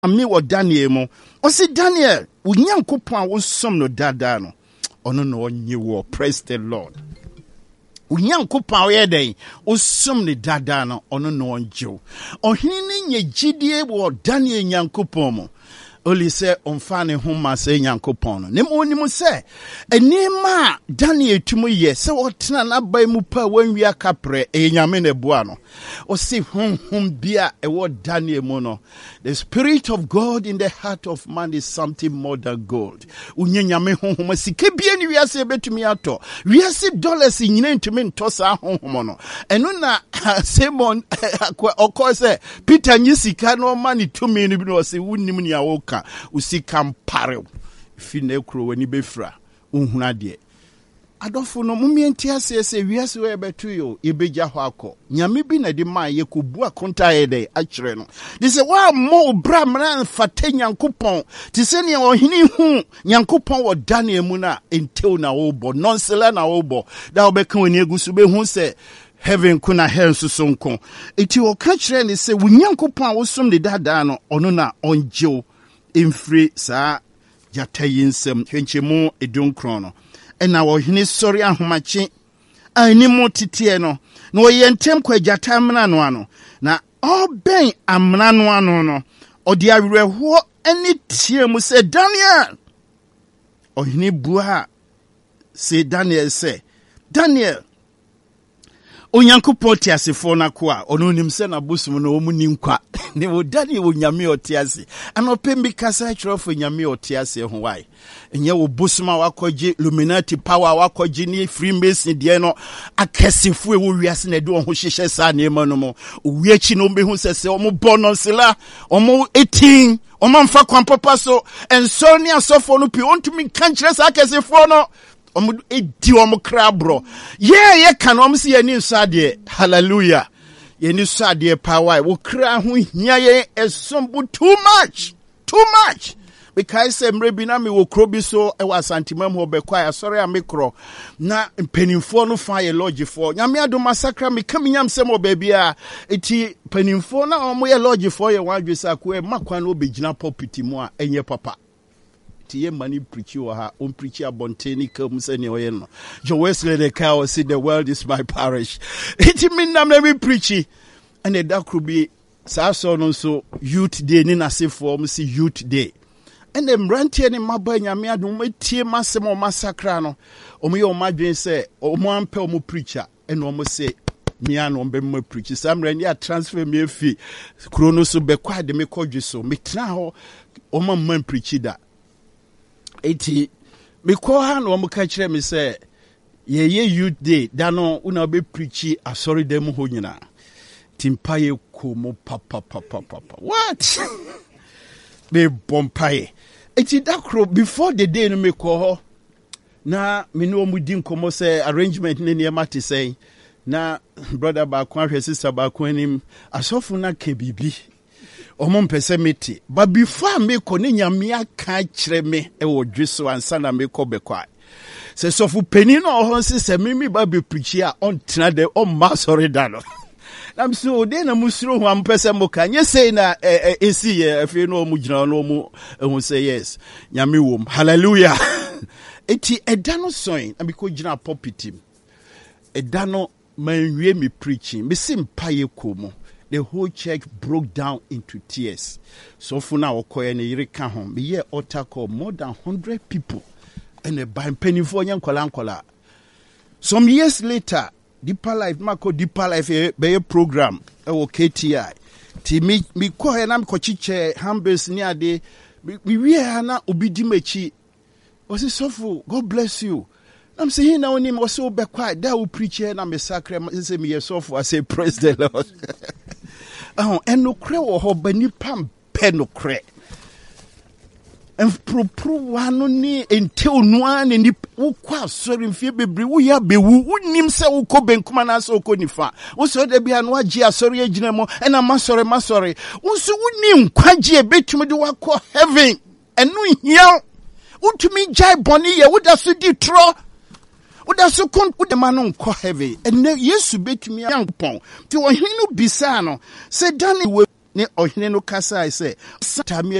me or Daniel mo. O si Daniel, unyankopon wo som no dada no. Ono no onye wo. Praise the Lord. Unyankopon wo yeden, o som ne dada no ono no onje. Ohini ni nye gidie wo Daniel nyankopon mo. Oli se omfane homa se nyankopon no. Nem onimu se enima Daniel tumu ye se wotena na bai mu pa wanwi akapre enyame ne boa no. O se hum bia ewo Daniel mo no. The spirit of God in the heart of man is something more than gold. Unye nyame hom sike bia ni wiase betumi ato. Wiase dollars nyina ntumi ntosa hom no. Eno na Simon okọ se Peter nyisika no mani tumi ni bi no se wunnim ni awoka usika mpare fi na ekuro wani befra unhuna de adofo no mumienti asese wiase we betu yo ebeja ho akọ nyame bi na de ma ye kobu akonta ye de akire no de se wa mo bra mra fate nyankopon ti se ne ohini hu nyankopon wo Daniel mu na entew na wo bo nonsela na wo bo da obeka woni egusu be hu se heaven kuna hell so nko eti o ka kire ne se wunyankopon wo som de dada no ono na onjew infri sa jatayinsem hwenchemu edunkron no ena wo hene sori ahomache animu titie no na oyentem kwa jatamna no ano na oben amna no ano no odi awerehwo ani tie mu se Daniel ohene bua se Daniel se Daniel onyankopon tiasefo na ko a ono nim se na bosum no omu ninkwa ne wo Daniel wo nyame otiase anopembi kasa chirofo nyame otiase ho wai enye wo bosuma wakoje Illuminati power wakoje ni Freemason de no akesefo e wo wiase na de ho hyehye sa na ema no mo owiachi no be hu sese omo bononsela omo 18 omo mfa kwampapa so enso ni asofo no pi ontumi kankyere sa akesefo no omo edi omo krabro ye kan omo si ye ni sade hallelujah ye ni sade power wo kra ho hia ye esombu too much because mrebi na me wo krobi so e wa santimam ho be kwa sorry amekro na mpenimfo no fa ye lodgefo nyame ado masakra me kam nyam sem obabi a eti penimfo na omo ye lodgefo ye wadwesa ko e makwa na obegina popiti mu a enye papa ye mani preach you ha on preach abonteni come say ne oye no Jo Wesley the cow say the world is my parish it mean na me preach and that could be so no so youth day ni na say for me see youth day and them rantie ni maba nyame adom etie masem o masakra no o me o madwen say o mo ampe o mo preacher and o mo say me an o be mo preach some ran ya transfer me fi krono so be kwa de me kodwe so me tena ho o mo man preach da eti me ko ha no mo ka kire me say ye youth day da no una be preach asori dem ho nyina timpaye ko mo papa what be bompaye eti dakro before the day no me ko ho na me no mu di nkomo say arrangement ne ne mate say na brother ba ko ahwe sister ba ko anim asofu na ke bibi omo mpese meti but before me ko ne nyame aka kire me e wo dweso ansa na me ko bekwa se sofu peni no ho se mimi ba be preach a on tena de on ma sorry da no I'm so de na musuro ho ampese mo ka nye say na esi ye afi no mu gina no mu hu say yes nyame wom hallelujah eti edano soin na biko gina pulpit edano manwie me preaching me simpaye komo the whole church broke down into tears. So for now, we hear altar call more than 100 people, and a by penny for young kolankola. Some years later, Deeper Life, Marco Deeper Life, a program, KTI. Me call and I'm cochiche, Hambers near the we are now Obidimechi. Was it so full? God bless you. I'm saying now, name was so be quiet. That will preach here, and I'm a sacrament. Say me a soft. I say, praise the Lord. And no cre or ho bani pam pen cre. And pro one ni until no one in the ukwa sorry in fear be we are be who nim se uko ben kumana so konifa. Also there be anwa jia sorry ejinemo and a masore. Also nim kwaji e betumi de wako heaven. And no here utumi jai boni ye woda so di tro. Woda so kon wo de manon ko heaven. And yesu betumi yankpon. Ti wo hinu bisa no. Se dani we ne ɔhene no kasa sɛ